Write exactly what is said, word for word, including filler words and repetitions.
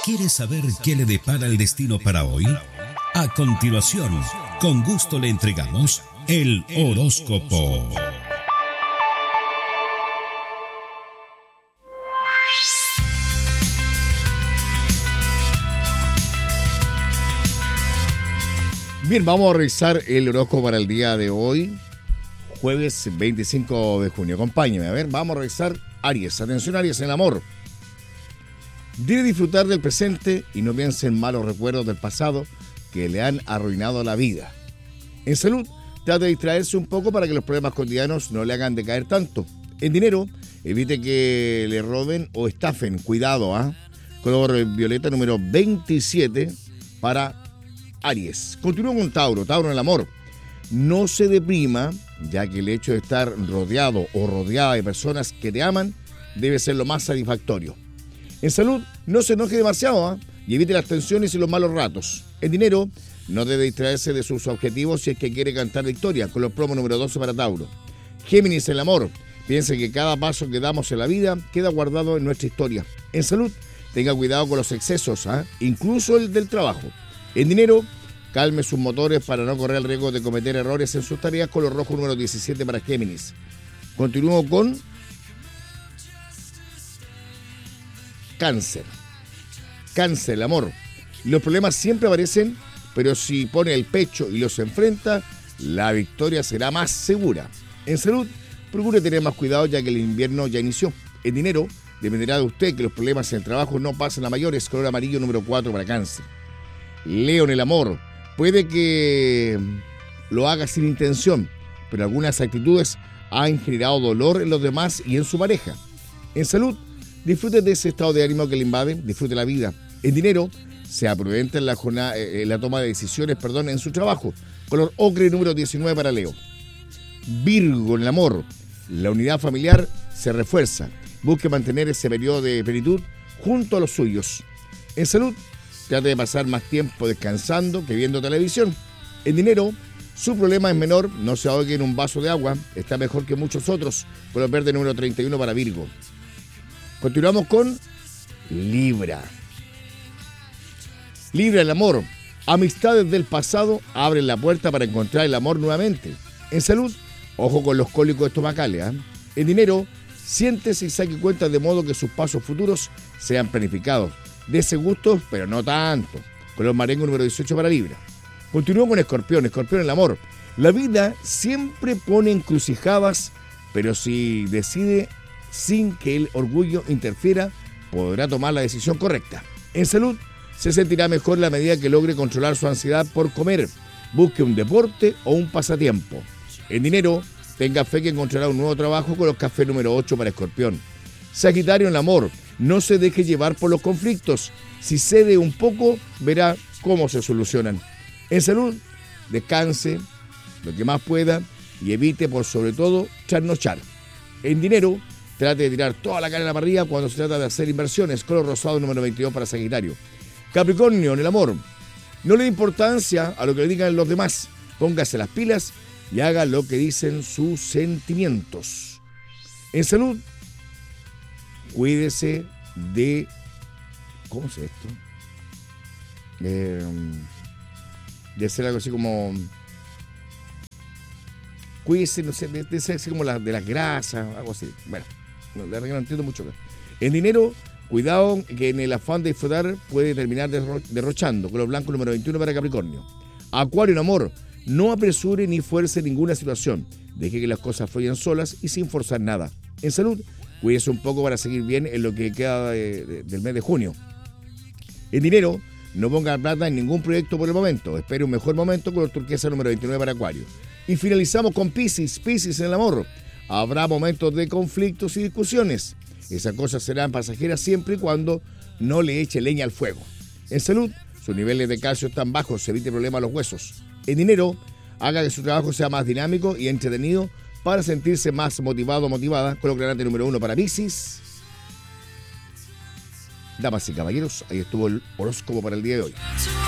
¿Quiere saber qué le depara el destino para hoy? A continuación, con gusto le entregamos el horóscopo. Bien, vamos a revisar el horóscopo para el día de hoy, jueves veinticinco de junio. Acompáñeme, a ver, vamos a revisar Aries. Atención, Aries, en el amor. Debe disfrutar del presente y no piense en malos recuerdos del pasado que le han arruinado la vida. En salud, trate de distraerse un poco para que los problemas cotidianos no le hagan decaer tanto. En dinero, evite que le roben o estafen. Cuidado, ¿ah? ¿eh? Color violeta número veintisiete para Aries. Continúo con Tauro. Tauro en el amor. No se deprima, ya que el hecho de estar rodeado o rodeada de personas que te aman debe ser lo más satisfactorio. En salud, no se enoje demasiado, ¿eh? y evite las tensiones y los malos ratos. En dinero, no debe distraerse de sus objetivos si es que quiere cantar victoria, con los promos número doce para Tauro. Géminis en el amor. Piense que cada paso que damos en la vida queda guardado en nuestra historia. En salud, tenga cuidado con los excesos, ¿eh? incluso el del trabajo. En dinero, calme sus motores para no correr el riesgo de cometer errores en sus tareas, con los rojo número diecisiete para Géminis. Continúo con Cáncer. Cáncer, el amor. Los problemas siempre aparecen, pero si pone el pecho y los enfrenta, la victoria será más segura. En salud, procure tener más cuidado ya que el invierno ya inició. En dinero, dependerá de usted que los problemas en el trabajo no pasen a mayores. Color amarillo número cuatro para Cáncer. Leo en el amor. Puede que lo haga sin intención, pero algunas actitudes han generado dolor en los demás y en su pareja. En salud, disfrute de ese estado de ánimo que le invade, disfrute la vida. En dinero, sea prudente en la, jornada, en la toma de decisiones perdón, en su trabajo. Color ocre número diecinueve para Leo. Virgo en el amor. La unidad familiar se refuerza. Busque mantener ese periodo de plenitud junto a los suyos. En salud, trate de pasar más tiempo descansando que viendo televisión. En dinero, su problema es menor, no se ahogue en un vaso de agua, está mejor que muchos otros. Color verde número treinta y uno para Virgo. Continuamos con Libra. Libra, el amor. Amistades del pasado abren la puerta para encontrar el amor nuevamente. En salud, ojo con los cólicos estomacales. ¿eh? En dinero, siéntese y saque cuentas de modo que sus pasos futuros sean planificados. Dese gustos, pero no tanto. Color marengo número dieciocho para Libra. Continúo con Escorpión. Escorpión, el amor. La vida siempre pone encrucijadas, pero si decide sin que el orgullo interfiera, podrá tomar la decisión correcta. En salud, se sentirá mejor a medida que logre controlar su ansiedad por comer. Busque un deporte o un pasatiempo. En dinero, tenga fe que encontrará un nuevo trabajo con los cafés número ocho para Escorpión. Sagitario en el amor. No se deje llevar por los conflictos. Si cede un poco, verá cómo se solucionan. En salud, descanse lo que más pueda y evite por sobre todo trasnochar. En dinero, trate de tirar toda la cara a la parrilla cuando se trata de hacer inversiones. Color rosado número veintidós para Sagitario. Capricornio en el amor. No le dé importancia a lo que le digan los demás. Póngase las pilas y haga lo que dicen sus sentimientos. En salud, cuídese de... ¿Cómo es esto? Eh, de ser algo así como... Cuídese, no sé, de, de ser así como la, de las grasas, algo así. Bueno, no, la verdad que no entiendo mucho. En dinero, cuidado que en el afán de disfrutar puede terminar derro, derrochando. Color blanco número veintiuno para Capricornio. Acuario en amor. No apresure ni fuerce ninguna situación. Deje que las cosas fluyan solas y sin forzar nada. En salud, cuídese un poco para seguir bien en lo que queda de, de, del mes de junio. En dinero, no ponga plata en ningún proyecto por el momento. Espere un mejor momento. Color turquesa número veintinueve para Acuario. Y finalizamos con Piscis. Piscis en el amor. Habrá momentos de conflictos y discusiones. Esas cosas serán pasajeras siempre y cuando no le eche leña al fuego. En salud, sus niveles de calcio están bajos. Evite problemas a los huesos. En dinero, haga que su trabajo sea más dinámico y entretenido para sentirse más motivado o motivada. Color granate número uno para Piscis. Damas y caballeros, ahí estuvo el horóscopo para el día de hoy.